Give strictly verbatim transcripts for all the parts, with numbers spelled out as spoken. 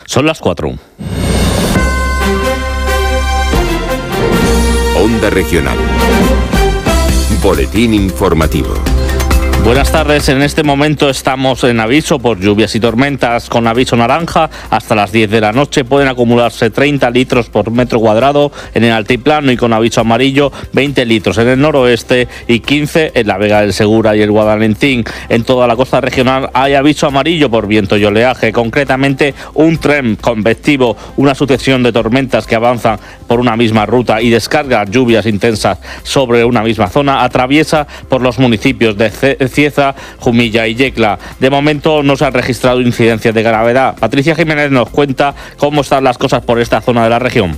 Son las cuatro. Onda Regional. Boletín informativo. Buenas tardes, en este momento estamos en aviso por lluvias y tormentas con aviso naranja. Hasta las diez de la noche pueden acumularse treinta litros por metro cuadrado en el altiplano y con aviso amarillo veinte litros en el noroeste y quince en la Vega del Segura y el Guadalentín. En toda la costa regional hay aviso amarillo por viento y oleaje, concretamente un tren convectivo, una sucesión de tormentas que avanzan por una misma ruta y descargan lluvias intensas sobre una misma zona, atraviesa por los municipios de C Cieza, Jumilla y Yecla. De momento no se han registrado incidencias de gravedad. Patricia Jiménez nos cuenta cómo están las cosas por esta zona de la región.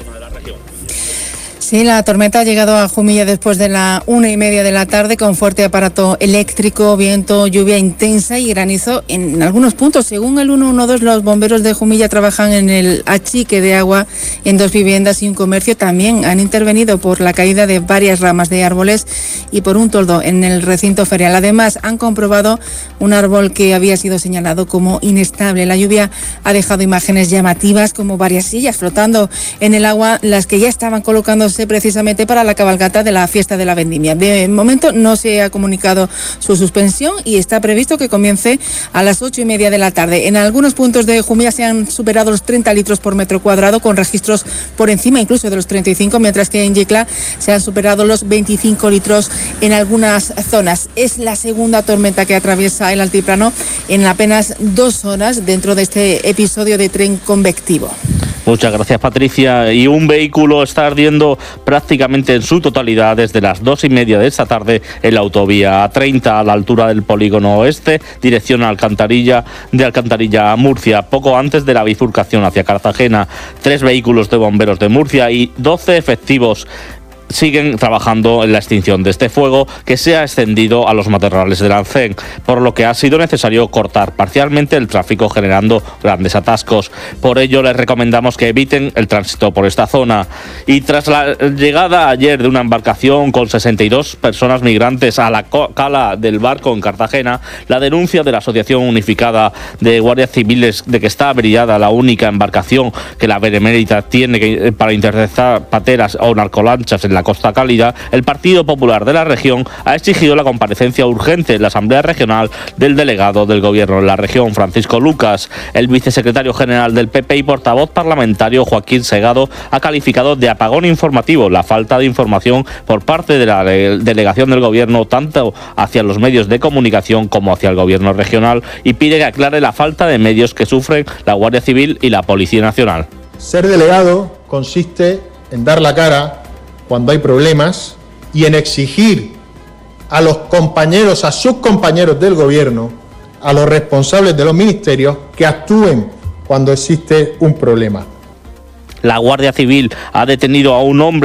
Sí, la tormenta ha llegado a Jumilla después de la una y media de la tarde con fuerte aparato eléctrico, viento, lluvia intensa y granizo en algunos puntos. Según el ciento doce, los bomberos de Jumilla trabajan en el achique de agua en dos viviendas y un comercio. También han intervenido por la caída de varias ramas de árboles y por un toldo en el recinto ferial. Además, han comprobado un árbol que había sido señalado como inestable. La lluvia ha dejado imágenes llamativas como varias sillas flotando en el agua, las que ya estaban colocándose precisamente para la cabalgata de la fiesta de la vendimia. De momento no se ha comunicado su suspensión y está previsto que comience a las ocho y media de la tarde. En algunos puntos de Jumilla se han superado los treinta litros por metro cuadrado, con registros por encima incluso de los treinta y cinco, mientras que en Yecla se han superado los veinticinco litros en algunas zonas. Es la segunda tormenta que atraviesa el altiplano en apenas dos horas dentro de este episodio de tren convectivo. Muchas gracias, Patricia. Y un vehículo está ardiendo prácticamente en su totalidad desde las dos y media de esta tarde en la autovía A treinta a la altura del polígono oeste, dirección a Alcantarilla, de Alcantarilla a Murcia, poco antes de la bifurcación hacia Cartagena. Tres vehículos de bomberos de Murcia y doce efectivos siguen trabajando en la extinción de este fuego, que se ha extendido a los matorrales del Alcén, por lo que ha sido necesario cortar parcialmente el tráfico, generando grandes atascos. Por ello les recomendamos que eviten el tránsito por esta zona. Y tras la llegada ayer de una embarcación con sesenta y dos personas migrantes a la cala del barco en Cartagena, la denuncia de la Asociación Unificada de Guardias Civiles de que está averiada la única embarcación que la Benemérita tiene que, para interceptar pateras o narcolanchas en la Costa Cálida, el Partido Popular de la región ha exigido la comparecencia urgente en la Asamblea Regional del delegado del Gobierno en la región, Francisco Lucas. El vicesecretario general del P P y portavoz parlamentario, Joaquín Segado, ha calificado de apagón informativo la falta de información por parte de la delegación del Gobierno, tanto hacia los medios de comunicación como hacia el Gobierno regional, y pide que aclare la falta de medios que sufren la Guardia Civil y la Policía Nacional. Ser delegado consiste en dar la cara cuando hay problemas y en exigir a los compañeros, a sus compañeros del Gobierno, a los responsables de los ministerios, que actúen cuando existe un problema. La Guardia Civil ha detenido a un hombre